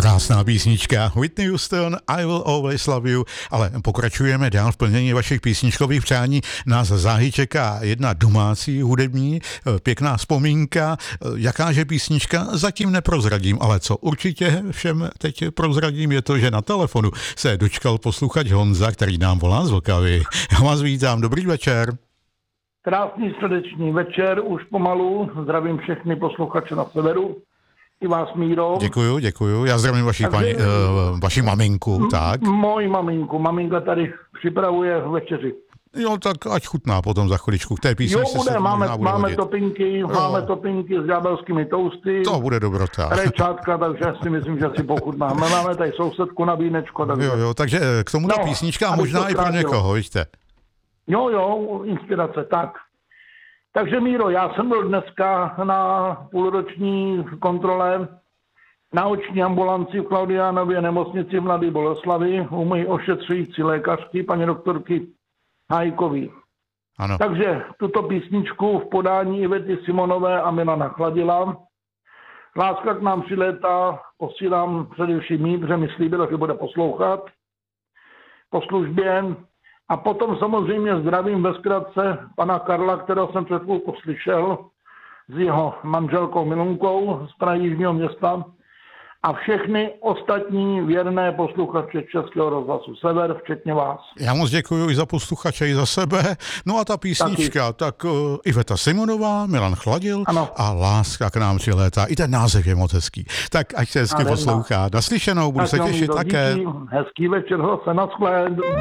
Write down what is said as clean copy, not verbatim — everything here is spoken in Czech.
Krásná písnička Whitney Houston, I Will Always Love You, ale pokračujeme dál v plnění vašich písničkových přání. Nás záhy čeká jedna domácí hudební, pěkná vzpomínka. Jakáže písnička, zatím neprozradím, ale co určitě všem teď prozradím je to, že na telefonu se dočkal posluchač Honza, který nám volá z Vltavy. Já vás vítám, dobrý večer. Krásný srdeční večer, už pomalu, zdravím všechny posluchače na severu. I vás, Míro. Děkuju. Já zdravím vaši maminku, tak. Moji maminku. Maminka tady připravuje večeři. Jo, tak ať chutná potom za chviličku. K té písničce máme topinky s ďábelskými tousty. To bude dobrota. Rečátka, takže si myslím, že si pochutnáme. Máme tady sousedku na vínečko. Takže... Jo, takže k tomu ta písnička možná i pro někoho, víte. Jo, inspirace, tak. Takže Míro, já jsem byl dneska na půlroční kontrole na oční ambulanci v Klaudiánově nemocnici v Mladé Boleslavi u mojí ošetřující lékařky, paní doktorky Hajkový. Ano. Takže tuto písničku v podání Ivety Simonové a Milana Chladila. Láska k nám přilétá, posílám především jí, protože mi slíbila, že bude poslouchat po službě. A potom samozřejmě zdravím ve zkratce pana Karla, kterého jsem před chvilkou slyšel, s jeho manželkou Milunkou z Prahy Jižního Města a všechny ostatní věrné posluchače Českého rozhlasu Sever, včetně vás. Já moc děkuji i za posluchače, i za sebe. No a ta písnička, tak Iveta Simonová, Milan Chladil, ano. A Láska k nám přilétá. I ten název je moc hezký. Tak ať se hezky poslouchá. Naslyšenou, budu se těšit také. Hezký večer, se naschle.